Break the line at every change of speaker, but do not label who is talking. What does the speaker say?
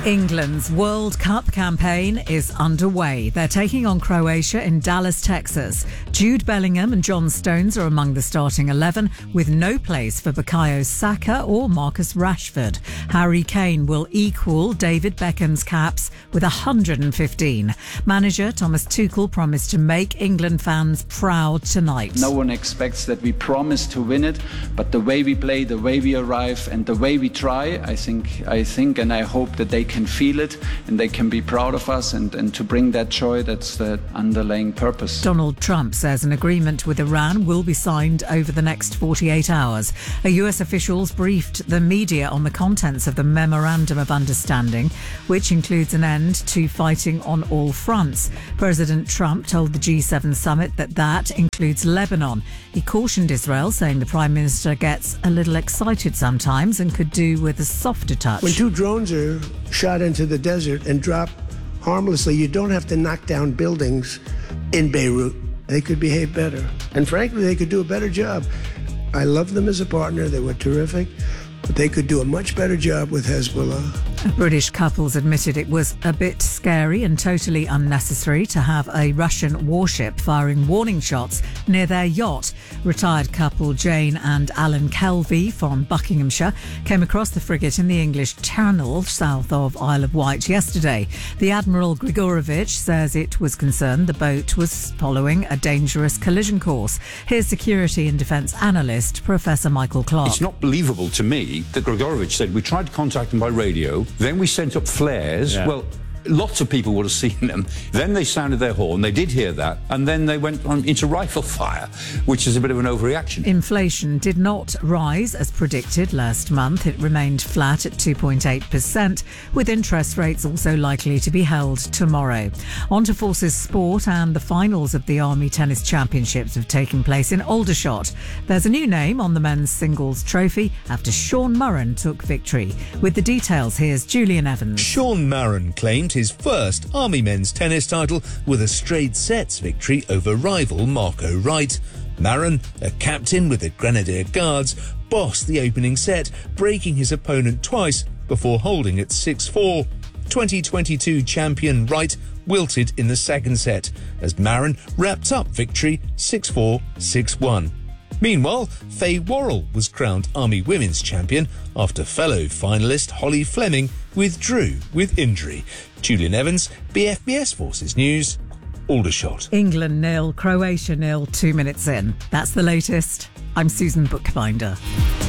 England's World Cup campaign is underway. They're taking on Croatia in Dallas, Texas. Jude Bellingham and John Stones are among the starting 11, with no place for Bukayo Saka or Marcus Rashford. Harry Kane will equal David Beckham's caps with 115. Manager Thomas Tuchel promised to make England fans proud tonight.
No one expects that we promise to win it, but the way we play, the way we arrive and the way we try, I think and I hope that they can feel it and they can be proud of us and to bring that joy, that's the underlying purpose.
Donald Trump says an agreement with Iran will be signed over the next 48 hours. US officials briefed the media on the contents of the Memorandum of Understanding, which includes an end to fighting on all fronts. President Trump told the G7 summit that includes Lebanon. He cautioned Israel, saying the Prime Minister gets a little excited sometimes and could do with a softer touch.
When two drones are shot into the desert and drop harmlessly, you don't have to knock down buildings in Beirut. They could behave better. And frankly, they could do a better job. I love them as a partner. They were terrific. But they could do a much better job with Hezbollah.
British couples admitted it was a bit scary and totally unnecessary to have a Russian warship firing warning shots near their yacht. Retired couple Jane and Alan Kelvey from Buckinghamshire came across the frigate in the English Channel south of Isle of Wight yesterday. The Admiral Grigorovich says it was concerned the boat was following a dangerous collision course. Here's security and defence analyst Professor Michael Clark.
It's not believable to me that Grigorovich said we tried to contact them by radio, then we sent up flares. Yeah. Well, lots of people would have seen them. Then they sounded their horn. They did hear that. And then they went on into rifle fire, which is a bit of an overreaction.
Inflation did not rise as predicted last month. It remained flat at 2.8%, with interest rates also likely to be held tomorrow. On to Forces Sport, and the finals of the Army Tennis Championships have taken place in Aldershot. There's a new name on the men's singles trophy after Sean Murren took victory. With the details, here's Julian Evans.
Sean Murren claimed his first Army men's tennis title with a straight sets victory over rival Marco Wright. Murren, a captain with the Grenadier Guards, bossed the opening set, breaking his opponent twice before holding at 6-4. 2022 champion Wright wilted in the second set as Murren wrapped up victory 6-4, 6-1. Meanwhile, Faye Worrell was crowned Army Women's Champion after fellow finalist Holly Fleming withdrew with injury. Julian Evans, BFBS Forces News, Aldershot.
England 0, Croatia 0, 2 minutes in. That's the latest. I'm Susan Bookbinder.